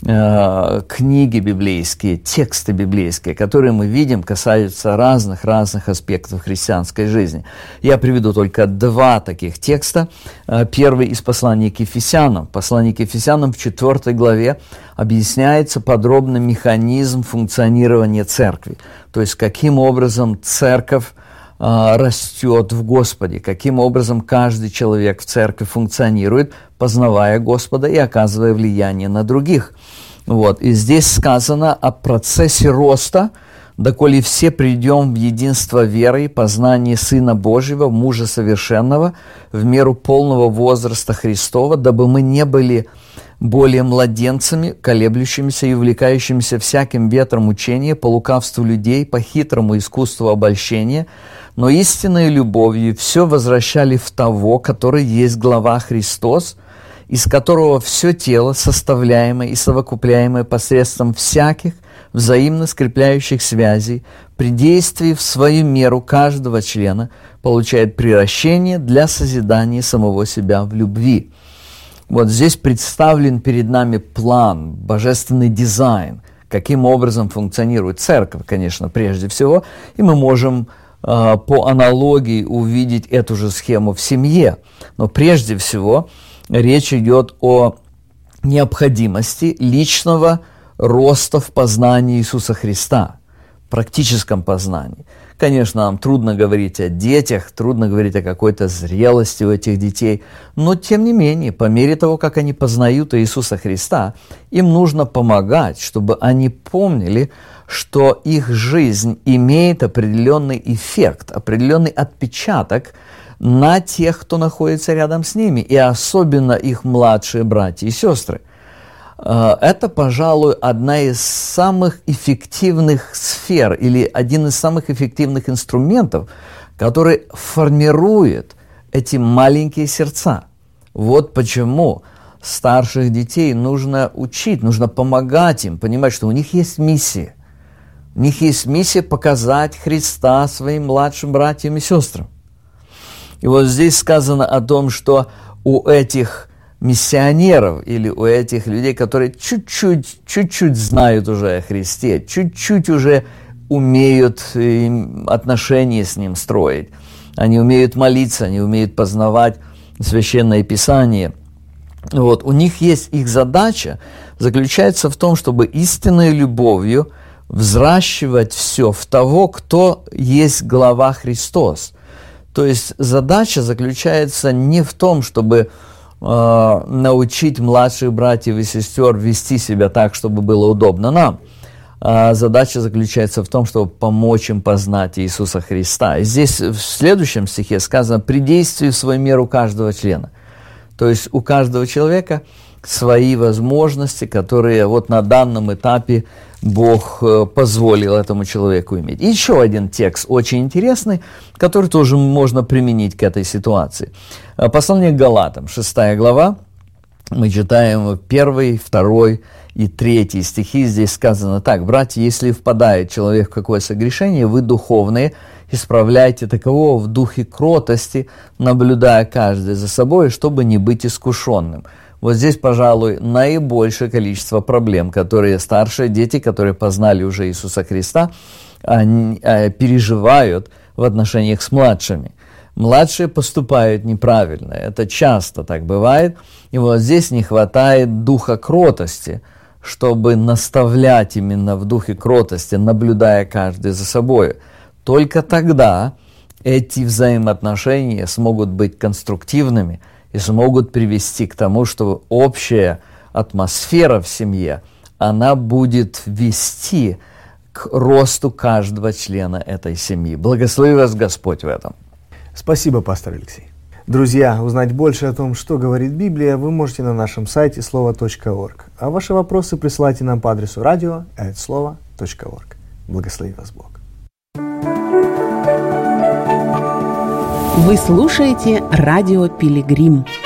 книги библейские, тексты библейские, которые мы видим, касаются разных аспектов христианской жизни. Я приведу только два таких текста. Первый из послания к Ефесянам. Послание к Ефесянам в 4 главе объясняется подробно механизм функционирования церкви. То есть, каким образом церковь растет в Господе, каким образом каждый человек в церкви функционирует, познавая Господа и оказывая влияние на других. Вот. И здесь сказано о процессе роста, доколе все придем в единство веры и познание Сына Божьего, мужа совершенного, в меру полного возраста Христова, дабы мы не были более младенцами, колеблющимися и увлекающимися всяким ветром учения, по лукавству людей, по хитрому искусству обольщения, но истинной любовью все возвращали в того, который есть глава Христос, из которого все тело, составляемое и совокупляемое посредством всяких взаимно скрепляющих связей, при действии в свою меру каждого члена получает приращение для созидания самого себя в любви. Вот здесь представлен перед нами план, божественный дизайн, каким образом функционирует церковь, конечно, прежде всего, и мы можем по аналогии увидеть эту же схему в семье. Но прежде всего речь идет о необходимости личного роста в познании Иисуса Христа, практическом познании. Конечно, нам трудно говорить о детях, трудно говорить о какой-то зрелости у этих детей, но тем не менее, по мере того, как они познают Иисуса Христа, им нужно помогать, чтобы они помнили, что их жизнь имеет определенный эффект, определенный отпечаток на тех, кто находится рядом с ними, и особенно их младшие братья и сестры. Это, пожалуй, одна из самых эффективных сфер или один из самых эффективных инструментов, который формирует эти маленькие сердца. Вот почему старших детей нужно учить, нужно помогать им, понимать, что у них есть миссия. У них есть миссия показать Христа своим младшим братьям и сестрам. И вот здесь сказано о том, что у этих миссионеров или у этих людей, которые чуть-чуть знают уже о Христе, чуть-чуть уже умеют отношения с Ним строить, они умеют молиться, они умеют познавать Священное Писание. Вот. У них есть их задача, заключается в том, чтобы истинной любовью взращивать все в того, кто есть глава Христос. То есть задача заключается не в том, чтобы научить младших братьев и сестер вести себя так, чтобы было удобно нам. Задача заключается в том, чтобы помочь им познать Иисуса Христа. И здесь в следующем стихе сказано «при действии в свою меру каждого члена». То есть у каждого человека свои возможности, которые вот на данном этапе Бог позволил этому человеку иметь. И еще один текст очень интересный, который тоже можно применить к этой ситуации. Послание к Галатам, 6 глава, мы читаем 1, 2 и 3 стихи. Здесь сказано так: «Братья, если впадает человек в какое согрешение, вы духовные, исправляйте такового в духе кротости, наблюдая каждый за собой, чтобы не быть искушенным». Вот здесь, пожалуй, наибольшее количество проблем, которые старшие дети, которые познали уже Иисуса Христа, они переживают в отношениях с младшими. Младшие поступают неправильно, это часто так бывает, и вот здесь не хватает духа кротости, чтобы наставлять именно в духе кротости, наблюдая каждый за собой. Только тогда эти взаимоотношения смогут быть конструктивными и смогут привести к тому, что общая атмосфера в семье, она будет вести к росту каждого члена этой семьи. Благослови вас Господь в этом. Спасибо, пастор Алексей. Друзья, узнать больше о том, что говорит Библия, вы можете на нашем сайте слово.орг. А ваши вопросы присылайте нам по адресу radio@slovo.org. Благослови вас Бог. Вы слушаете радио «Пилигрим».